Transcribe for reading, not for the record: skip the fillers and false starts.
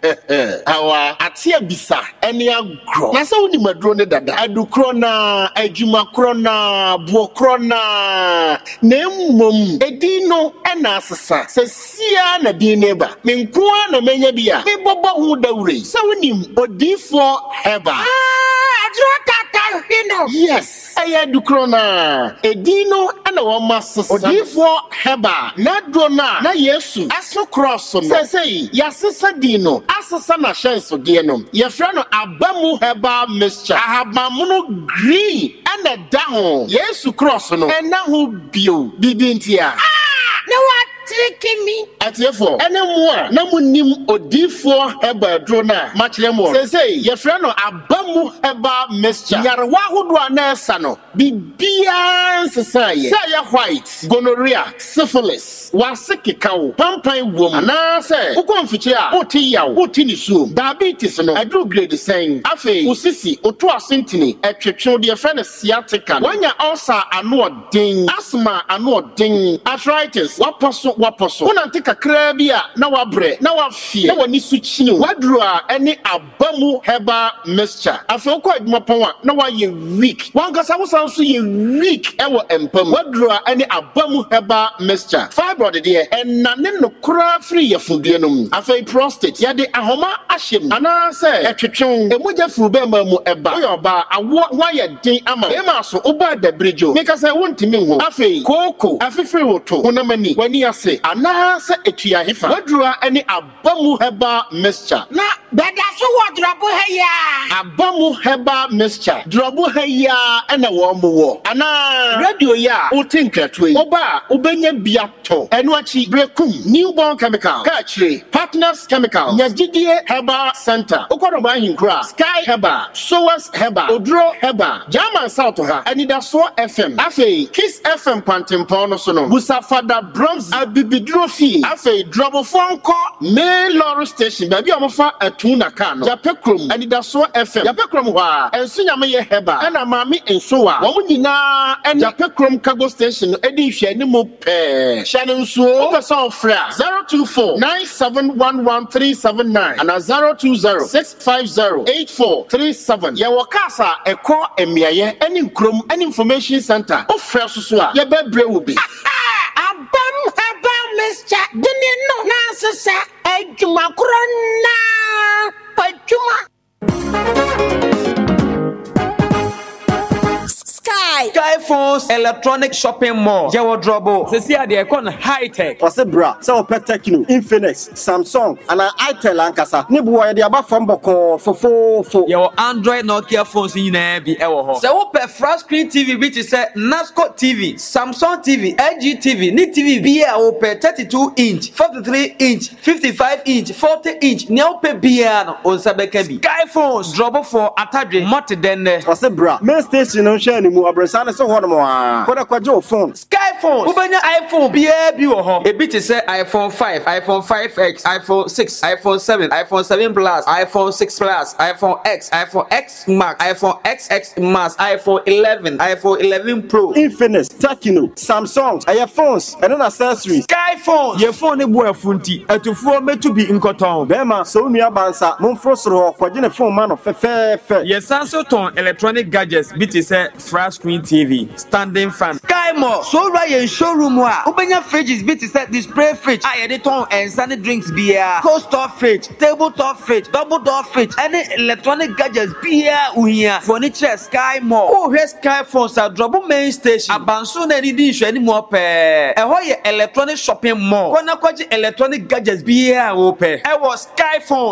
Awa atia bisa ene agro. Na se woni maduro ne dada. Adukro na adwuma kro na bo kro na mmom edino ena asesa. Se sia na din neba. Menkoa na menya bia. Me bobo hu dawure. Se woni odifo heba. Adro tata hino. Yes. Aya dukrona edino ana wo masesa odifo heba na drona na Yesu aso cross no sesei yasesa dino asesa na shenso de no yefra no abamu heba mixture ahabamuno green ana daho Yesu cross no ena ho bio bibintia na what taking me atiefo ene mo a na munim odifo heba drona machle mo sesei yefra no abamu heba mixture yarwa hodo ana esa no bibia nsesa white gonorrhea syphilis wasekikawo pampan wom ana se ukonfiche a oti yawo oti ni suo diabetes no adru grade sen afi usisi oto asentini etwetwe de friend sciatica wanya ulcer anoden asthma anoden arthritis waposo wonante kakra bia na wabre na wafie na wani suchini wadru a ene abamu heba mixture afi okọ adwuma pon a na waye weak wankasa wosanso ye weak ewo empam wadru a ene abamu heba mixture fibroid de enane no kura free yefudue no afi prostate yade ahoma ahyem ana se etwetwe emoja furu be ma mu eba oyoba awo waye den ama e ma so oba da brejo meka se wontimi ho afi koko afifiri woto honamani wani ase ana se etua hefa wadru a ene abamu heba mixture na beda so wadrobo heya abamu heba mixture drobo heya ena wo mo ana radio ya utinkratwe oba obenya biato eno achi brekum newborn chemical kachire partners chemical nyagidie heba center okodoba hinkra sky heba sowas heba odro heba German south ha anidaso fm afei kiss fm pantempo no so no busafada bronze abibidro fi afei drobo fonko main lorry station baby omofa atuna ka no yapekrom anidaso fm yapekrom ho a enso nyame ye heba ena maami enso a wo nyina en yapekrom cargo station edi hwe ni mo pe hye nso person fra 024971139 and 0206508437 ye wo kasa eko emiaye eni nkrom eni information center o fra so a ye bebre wo bi abam heba mr dini no na sesa adwuma krona padwuma Sky Phones Electronic Shopping Mall. Jewo drobo. Sesi ade ekon high tech. Ose bra. Se opet Tecno, Infinix, Samsung, ana Itel ankasa. Ni buwa ye de aba famboko fofofo. Jewo Android Nokia phones nyina bi ewo ho. Se wo pe flat screen TV bi ti se Nasco TV, Samsung TV, LG TV, ni TV bi a wo pe 32 inch, 43 inch, 55 inch, 40 inch. Ni wo pe bia no onsa beka bi. Sky Phones drobo for atadwe mot denne. Ose bra. Main station no share ni mu abresane so ho no a. Koda kwaje phone. Sky Phones. Ubanya iPhone bia bi wo ho. Ebi ti se iPhone 5, iPhone 5X, iPhone 6, iPhone 7, iPhone 7 Plus, iPhone 6 Plus, iPhone X, iPhone X Max, iPhone XX Max, iPhone 11, iPhone 11 Pro, Infinix, Tecno, Samsung, phones, and then accessories. Sky Phones. Your phone e bo afunti. Etufo metu bi nkoton. Bema so nua bansa, momfrosoro kwaje ne phone man of fe. Yes, Samsung electronic gadgets biti say flat screen TV, standing fan. Sky Mall. So right in showroom wa. Ubenya fridges biti say display fridge. Aye ton and sunny drinks beer. Cold store fridge, tabletop fridge, double door fridge. Any electronic gadgets beer uhia. Furniture Sky Mall. Oh, here Sky Phones are double main station. Abanso na ni di hwe ni mo pe. Eho ye electronic shopping mall. Kona kwaji electronic gadgets beer wo pe. E was Sky Phones.